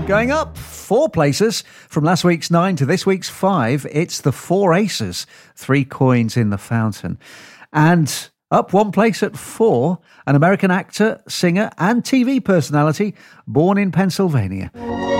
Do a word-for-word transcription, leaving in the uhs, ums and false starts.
Going up four places from last week's nine to this week's five. It's the Four Aces, Three Coins in the Fountain. And up one place at four, an American actor, singer and T V personality born in Pennsylvania.